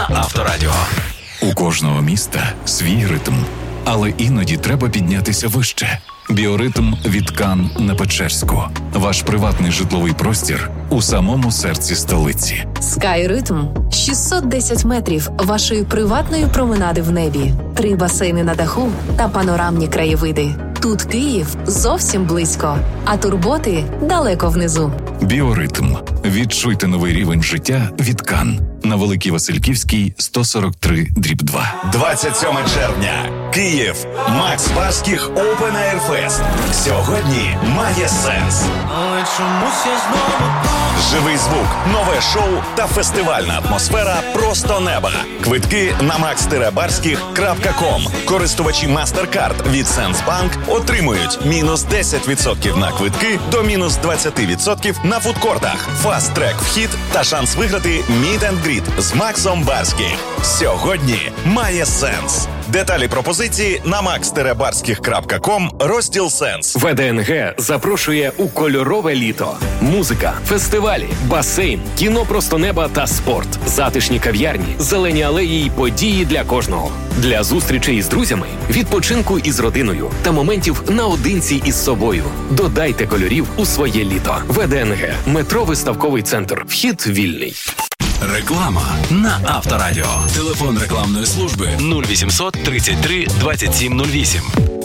на Авторадіо. У кожного міста свій ритм, але іноді треба піднятися вище. Біоритм від Кан на Печерську. Ваш приватний житловий простір у самому серці столиці. Скайритм – 610 метрів вашої приватної променади в небі. 3 басейни на даху та панорамні краєвиди. Тут Київ зовсім близько, а турботи далеко внизу. Біоритм. Відчуйте новий рівень життя від Кан. На Великій Васильківській, 143/2. 27 червня. Київ. Макс Барських Open Air Fest. Сьогодні має сенс. Але чомусь я знову Живий звук, нове шоу та фестивальна атмосфера просто неба. Квитки на max-barskих.com. Користувачі MasterCard від Сенсбанк отримують мінус 10% на квитки до мінус 20% на фудкортах. Фаст-трек вхід та шанс виграти Meet and Greet з Максом Барських. Сьогодні має сенс. Деталі пропозиції на max-barskих.com, розділ «Сенс». ВДНГ запрошує у кольорове літо. Музика, фестивалі, басейн, кіно просто неба та спорт. Затишні кав'ярні, зелені алеї й події для кожного. Для зустрічей з друзями, відпочинку із родиною та моментів наодинці із собою. Додайте кольорів у своє літо. ВДНГ. Метро Виставковий центр. Вхід вільний. Реклама на Авторадіо. Телефон рекламної служби 0800 33 27 08.